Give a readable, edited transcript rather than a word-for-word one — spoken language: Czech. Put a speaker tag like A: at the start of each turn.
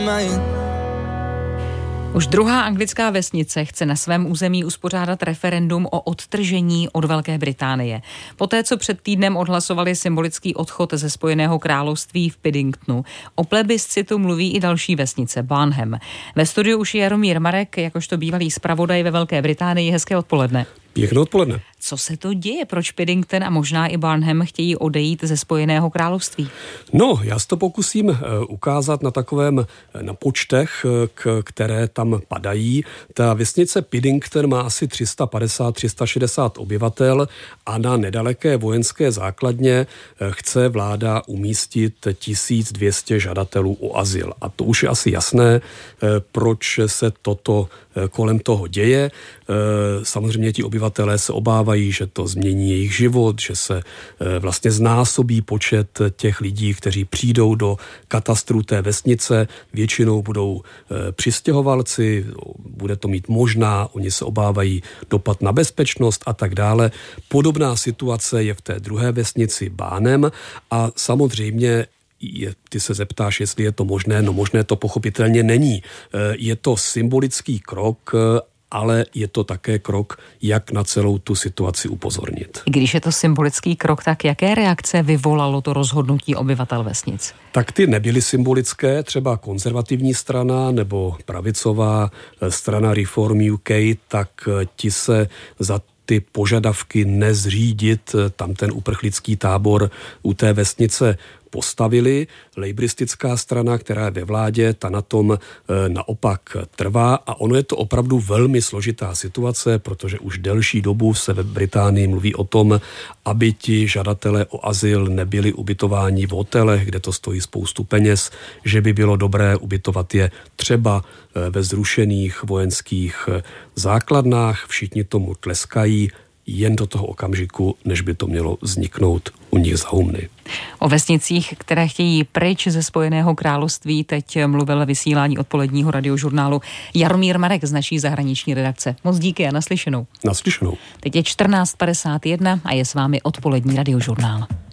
A: Už druhá anglická vesnice chce na svém území uspořádat referendum o odtržení od Velké Británie. Poté, co před týdnem odhlasovali symbolický odchod ze Spojeného království v Piddingtonu, o plebiscitu mluví i další vesnice, Barnham. Ve studiu už je Jaromír Marek, jakožto bývalý zpravodaj ve Velké Británii. Hezké odpoledne.
B: Pěkné odpoledne.
A: Co se to děje? Proč Piddington a možná i Barnham chtějí odejít ze Spojeného království?
B: No, já se to pokusím ukázat na počtech, které tam padají. Ta vesnice Piddington má asi 350-360 obyvatel a na nedaleké vojenské základně chce vláda umístit 1200 žadatelů o azyl. A to už je asi jasné, proč se toto kolem toho děje. Samozřejmě ti obyvatelé se obávají, že to změní jejich život, že se vlastně znásobí počet těch lidí, kteří přijdou do katastru té vesnice. Většinou budou přistěhovalci, bude to mít možná, oni se obávají dopad na bezpečnost a tak dále. Podobná situace je v té druhé vesnici Barnham a samozřejmě ty se zeptáš, jestli je to možné. No možné to pochopitelně není. Je to symbolický krok, ale je to také krok, jak na celou tu situaci upozornit.
A: Když je to symbolický krok, tak jaké reakce vyvolalo to rozhodnutí obyvatel vesnic?
B: Tak ty nebyly symbolické, třeba konzervativní strana nebo pravicová strana Reform UK, tak ti se za ty požadavky nezřídit tam ten uprchlický tábor u té vesnice postavili. Lejbristická strana, která je ve vládě, ta na tom naopak trvá a ono je to opravdu velmi složitá situace, protože už delší dobu se ve Británii mluví o tom, aby ti žadatelé o azyl nebyli ubytováni v hotelech, kde to stojí spoustu peněz, že by bylo dobré ubytovat je třeba ve zrušených vojenských základnách. Všichni tomu tleskají, jen do toho okamžiku, než by to mělo vzniknout u nich za humny.
A: O vesnicích, které chtějí pryč ze Spojeného království, teď mluvil ve vysílání odpoledního radiožurnálu Jaromír Marek z naší zahraniční redakce. Moc díky a naslyšenou.
B: Naslyšenou.
A: Teď je 14:51 a je s vámi odpolední radiožurnál.